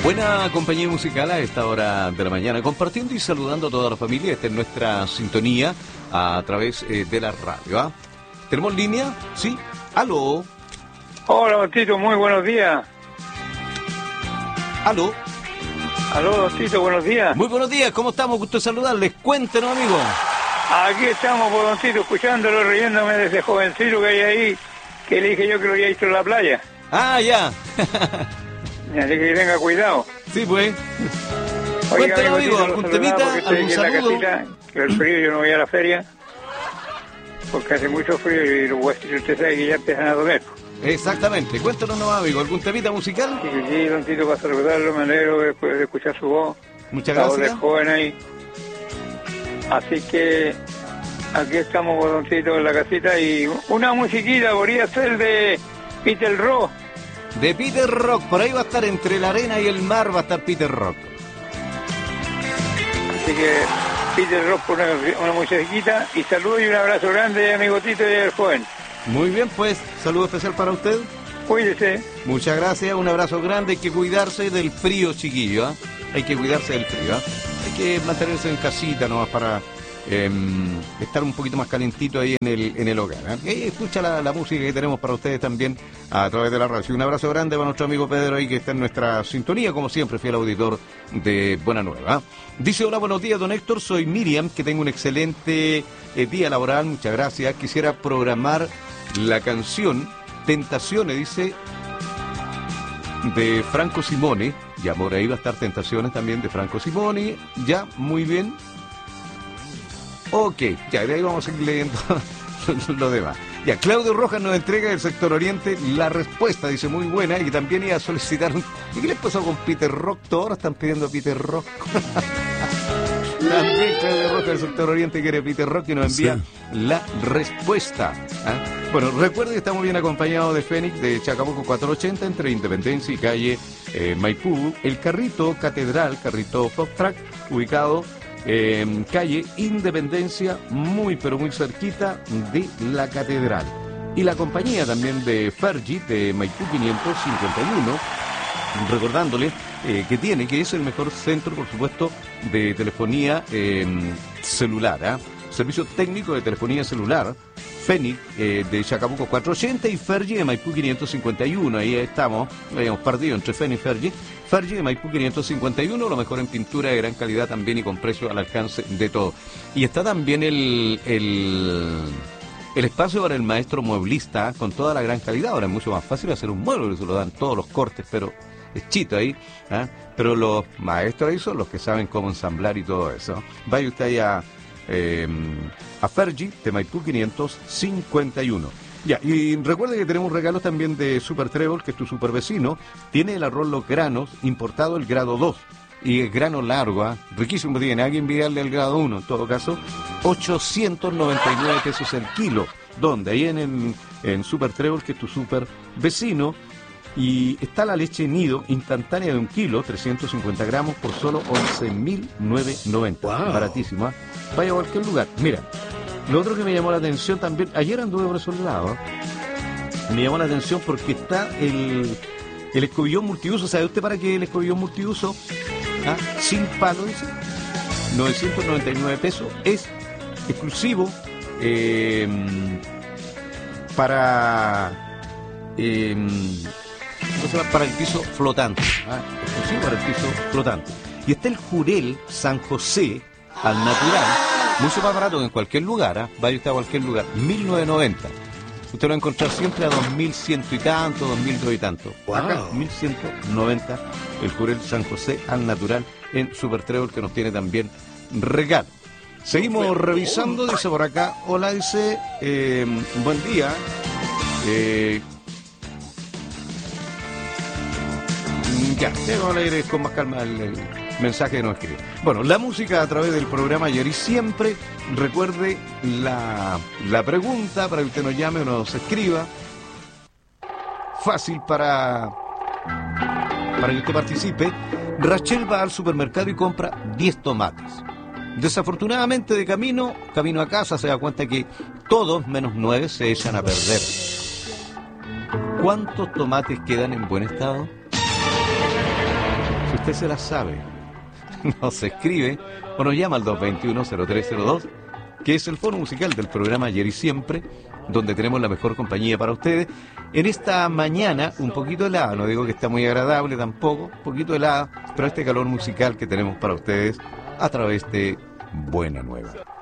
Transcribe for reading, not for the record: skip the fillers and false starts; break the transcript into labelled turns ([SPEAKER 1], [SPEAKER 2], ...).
[SPEAKER 1] Buena compañía musical a esta hora de la mañana, compartiendo y saludando a toda la familia. Esta es nuestra sintonía a través de la radio. ¿Ah? ¿Tenemos línea? Sí. ¿Aló?
[SPEAKER 2] Hola, don Tito, muy buenos días.
[SPEAKER 1] ¿Aló?
[SPEAKER 2] Aló, don Tito, buenos días.
[SPEAKER 1] Muy buenos días, ¿cómo estamos? Gusto saludarles. Cuéntenos, amigo.
[SPEAKER 2] Aquí estamos, don Tito, escuchándolo, riéndome de ese jovencito que hay ahí, que le dije yo que lo había visto en la playa.
[SPEAKER 1] Ah, ya.
[SPEAKER 2] Así que tenga cuidado.
[SPEAKER 1] Sí, pues.
[SPEAKER 2] Oiga,
[SPEAKER 1] Cuéntenos, amigo, algún temita, algún saludo.
[SPEAKER 2] En la casita, que el frío, yo no voy a la feria, porque hace mucho frío y los huesitos usted sabe que ya empiezan a doler.
[SPEAKER 1] Exactamente, cuéntanos, no, amigo, algún temita musical.
[SPEAKER 2] Sí, don Tito, para saludarlo, me alegro de escuchar su voz.
[SPEAKER 1] Muchas gracias.
[SPEAKER 2] La voz de joven ahí. Así que aquí estamos, don Tito, en la casita, y una musiquita podría ser de Peter Rock.
[SPEAKER 1] De Peter Rock, por ahí va a estar entre la arena y el mar, va a estar Peter Rock.
[SPEAKER 2] Así que Peter Rock por una musiquita, y saludo y un abrazo grande, amigo Tito y el joven.
[SPEAKER 1] Muy bien, pues, saludo especial para usted.
[SPEAKER 2] Cuídese.
[SPEAKER 1] Muchas gracias, un abrazo grande. Hay que cuidarse del frío, chiquillo, ¿eh? Hay que cuidarse del frío, ¿eh? Hay que mantenerse en casita nomás para estar un poquito más calentito ahí en el hogar, ¿eh? Escucha la música que tenemos para ustedes también a través de la radio. Un abrazo grande para nuestro amigo Pedro ahí, que está en nuestra sintonía, como siempre, fiel auditor de Buena Nueva, ¿eh? Dice: hola, buenos días, don Héctor, soy Miriam, que tengo un excelente día laboral, muchas gracias. Quisiera programar la canción Tentaciones, dice, de Franco Simone. Ya por ahí va a estar Tentaciones también de Franco Simone. Ya, muy bien. Ok, ya, de ahí vamos a seguir leyendo lo demás. Ya, Claudio Rojas nos entrega del sector oriente la respuesta, dice, muy buena, y que también iba a solicitar un... ¿Y qué les pasó con Peter Rock? Todos están pidiendo a Peter Rock. También Claudio Rojas del sector oriente quiere Peter Rock y nos envía la respuesta. ¿Ah? Bueno, recuerden que estamos bien acompañados de Fénix, de Chacabuco 480, entre Independencia y calle Maipú. El carrito Catedral, carrito Fox Track, ubicado calle Independencia, muy pero muy cerquita de la Catedral. Y la compañía también de Fergie, de Maipú 551, recordándole que es el mejor centro, por supuesto, de telefonía celular, ¿eh? Servicio técnico de telefonía celular, Fénix de Chacabuco 480 y Fergie de Maipú 551. Ahí estamos, habíamos perdido entre Fénix y Fergie. Fergie de Maipú 551, lo mejor en pintura de gran calidad también y con precio al alcance de todo. Y está también el espacio para el maestro mueblista, con toda la gran calidad. Ahora es mucho más fácil hacer un mueble, se lo dan todos los cortes, pero es chito ahí, ¿eh? Pero los maestros ahí son los que saben cómo ensamblar y todo eso. Vaya usted ahí a Fergie de Maipú 551. Ya, y recuerde que tenemos regalos también de Super Trébol, que es tu super vecino. Tiene el arroz Los Granos, importado el grado 2. Y el grano largo, ¿eh? Riquísimo tiene. Hay que enviarle el grado 1, en todo caso. 899 pesos el kilo. ¿Dónde? Ahí en Super Trébol, que es tu super vecino. Y está la leche nido instantánea de 1 kilo, 350 gramos, por solo 11.990. Wow. Baratísima. Vaya a cualquier lugar. Mira, lo otro que me llamó la atención también, ayer anduve por esos lados, me llamó la atención porque está el escobillón multiuso. ¿Sabe usted para qué el escobillón multiuso? ¿Ah? Sin palo, dice. 999 pesos. Es exclusivo para el piso flotante. ¿Ah? Exclusivo para el piso flotante. Y está el Jurel San José al natural, mucho más barato que en cualquier lugar, ¿eh? Vaya usted a cualquier lugar, 1.990. Usted lo va a encontrar siempre a 2.100 y tanto, 2.200 y tanto. Wow. Acá, 1.190, el Jurel San José al natural en Super Trébol, que nos tiene también regalo. Seguimos revisando, dice por acá, hola, dice, buen día, ya, vamos a leer con más calma el mensaje que nos escribe. Bueno, la música a través del programa Ayer y Siempre. Recuerde la pregunta para que usted nos llame o nos escriba. Fácil para que usted participe. Rachel va al supermercado y compra 10 tomates. Desafortunadamente, de camino a casa, se da cuenta que todos menos 9 se echan a perder. ¿Cuántos tomates quedan en buen estado? Si usted Usted se la sabe. Nos escribe o nos llama al 221-0302, que es el foro musical del programa Ayer y Siempre, donde tenemos la mejor compañía para ustedes. En esta mañana, un poquito helada, no digo que está muy agradable tampoco, un poquito helada, pero este calor musical que tenemos para ustedes a través de Buena Nueva.